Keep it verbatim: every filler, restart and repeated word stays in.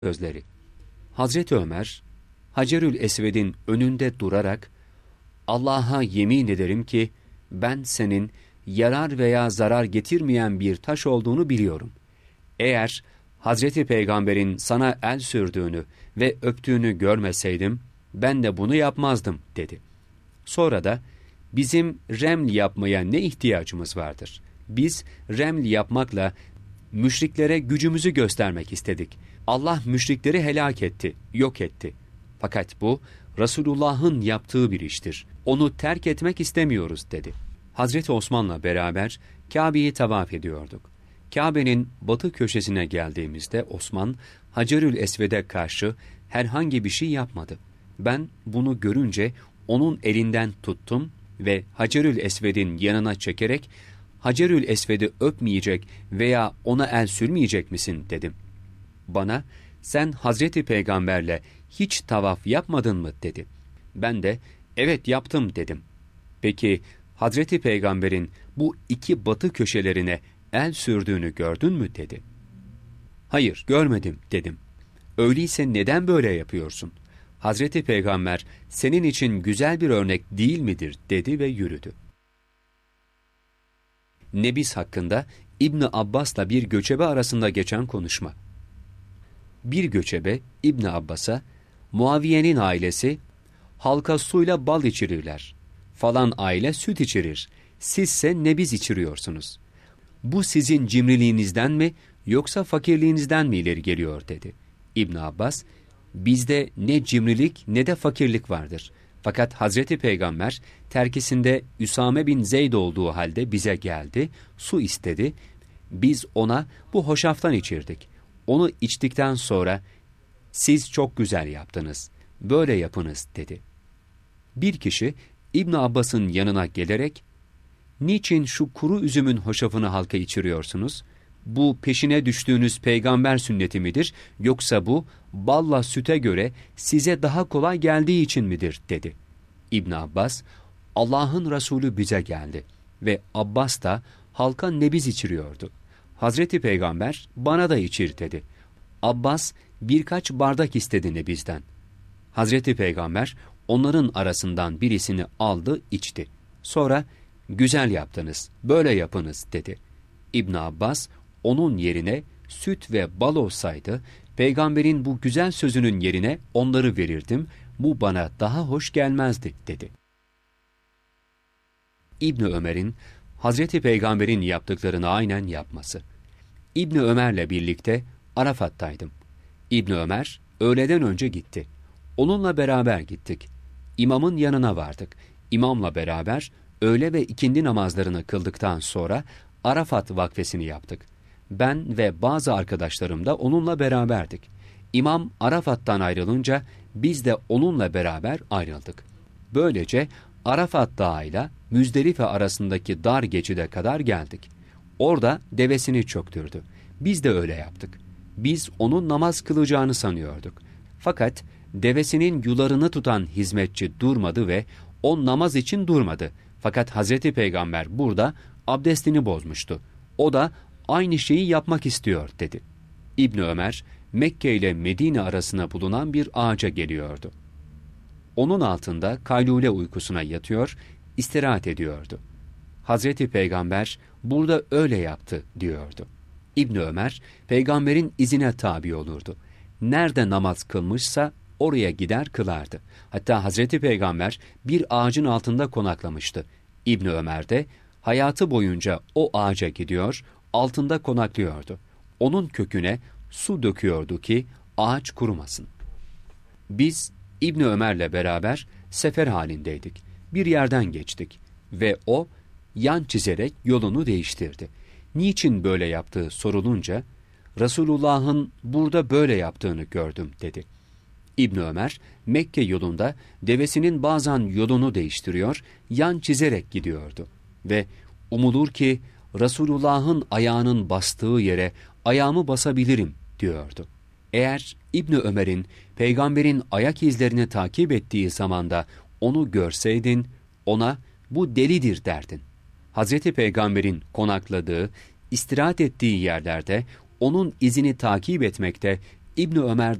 Sözleri. Hazreti Ömer, Hacerül Esved'in önünde durarak, Allah'a yemin ederim ki, ben senin yarar veya zarar getirmeyen bir taş olduğunu biliyorum. Eğer Hazreti Peygamber'in sana el sürdüğünü ve öptüğünü görmeseydim, ben de bunu yapmazdım, dedi. Sonra da, bizim reml yapmaya ne ihtiyacımız vardır? Biz reml yapmakla müşriklere gücümüzü göstermek istedik. Allah müşrikleri helak etti, yok etti. Fakat bu, Resulullah'ın yaptığı bir iştir. Onu terk etmek istemiyoruz, dedi. Hazreti Osman'la beraber Kabe'yi tavaf ediyorduk. Kabe'nin batı köşesine geldiğimizde Osman, Hacerül Esved'e karşı herhangi bir şey yapmadı. Ben bunu görünce onun elinden tuttum ve Hacerül Esved'in yanına çekerek, Hacerül Esved'i öpmeyecek veya ona el sürmeyecek misin, dedim. Bana, sen Hazreti Peygamberle hiç tavaf yapmadın mı, dedi. Ben de, evet yaptım, dedim. Peki, Hazreti Peygamber'in bu iki batı köşelerine el sürdüğünü gördün mü, dedi. Hayır, görmedim, dedim. Öyleyse neden böyle yapıyorsun? Hazreti Peygamber senin için güzel bir örnek değil midir, dedi ve yürüdü. Nebiz hakkında İbni Abbas'la bir göçebe arasında geçen konuşma. Bir göçebe İbni Abbas'a, Muaviye'nin ailesi halka suyla bal içirirler. Falan aile süt içirir. Sizse nebiz içiriyorsunuz. Bu sizin cimriliğinizden mi yoksa fakirliğinizden mi ileri geliyor, dedi. İbn Abbas, bizde ne cimrilik ne de fakirlik vardır. Fakat Hazreti Peygamber terkisinde Üsame bin Zeyd olduğu halde bize geldi, su istedi. Biz ona bu hoşaftan içirdik. Onu içtikten sonra siz çok güzel yaptınız, böyle yapınız, dedi. Bir kişi İbn Abbas'ın yanına gelerek, niçin şu kuru üzümün hoşafını halka içiriyorsunuz? Bu peşine düştüğünüz peygamber sünneti midir, yoksa bu balla süte göre size daha kolay geldiği için midir, dedi. İbn Abbas, Allah'ın Resulü bize geldi ve Abbas da halka nebiz içiriyordu. Hazreti Peygamber bana da içir, dedi. Abbas birkaç bardak istedi nebizden. Hazreti Peygamber onların arasından birisini aldı, içti. Sonra güzel yaptınız, böyle yapınız, dedi. İbn Abbas onun yerine süt ve bal olsaydı, Peygamberin bu güzel sözünün yerine onları verirdim, bu bana daha hoş gelmezdi, dedi. İbn Ömer'in Hazreti Peygamber'in yaptıklarını aynen yapması. İbn Ömer'le birlikte Arafat'taydım. İbn Ömer öğleden önce gitti. Onunla beraber gittik. İmamın yanına vardık. İmamla beraber öğle ve ikindi namazlarını kıldıktan sonra Arafat vakfesini yaptık. Ben ve bazı arkadaşlarım da onunla beraberdik. İmam Arafat'tan ayrılınca biz de onunla beraber ayrıldık. Böylece Arafat Dağı'yla Müzdelife arasındaki dar geçide kadar geldik. Orada devesini çöktürdü. Biz de öyle yaptık. Biz onun namaz kılacağını sanıyorduk. Fakat devesinin yularını tutan hizmetçi durmadı ve o namaz için durmadı. Fakat Hazreti Peygamber burada abdestini bozmuştu. O da aynı şeyi yapmak istiyor, dedi. İbn Ömer, Mekke ile Medine arasına bulunan bir ağaca geliyordu. Onun altında kaylule uykusuna yatıyor, istirahat ediyordu. Hazreti Peygamber burada öyle yaptı, diyordu. İbn Ömer, Peygamberin izine tabi olurdu. Nerede namaz kılmışsa oraya gider kılardı. Hatta Hazreti Peygamber bir ağacın altında konaklamıştı. İbn Ömer de hayatı boyunca o ağaca gidiyor, altında konaklıyordu. Onun köküne su döküyordu ki ağaç kurumasın. Biz İbn Ömer'le beraber sefer halindeydik. Bir yerden geçtik ve o yan çizerek yolunu değiştirdi. Niçin böyle yaptığı sorulunca, Resulullah'ın burada böyle yaptığını gördüm, dedi. İbn Ömer, Mekke yolunda devesinin bazen yolunu değiştiriyor, yan çizerek gidiyordu. Ve umulur ki Resulullah'ın ayağının bastığı yere ayağımı basabilirim, diyordu. Eğer İbn Ömer'in Peygamberin ayak izlerini takip ettiği zamanda onu görseydin, ona bu delidir derdin. Hazreti Peygamber'in konakladığı, istirahat ettiği yerlerde onun izini takip etmekte İbni Ömer